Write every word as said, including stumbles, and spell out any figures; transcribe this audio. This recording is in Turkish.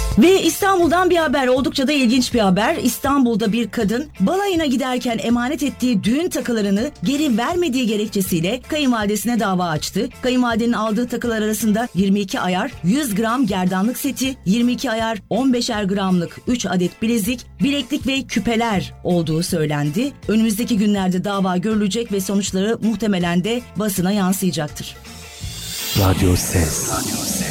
Ve İstanbul'dan bir haber, oldukça da ilginç bir haber. İstanbul'da bir kadın balayına giderken emanet ettiği düğün takılarını geri vermediği gerekçesiyle kayınvalidesine dava açtı. Kayınvalidenin aldığı takılar arasında yirmi iki ayar yüz gram gerdanlık seti, yirmi iki ayar on beşer gramlık üç adet bilezik, bileklik ve küpeler olduğu söylendi. Önümüzdeki günlerde dava görülecek ve sonuçları muhtemelen de basına yansıyacaktır. Radyo Ses. Radyo Ses.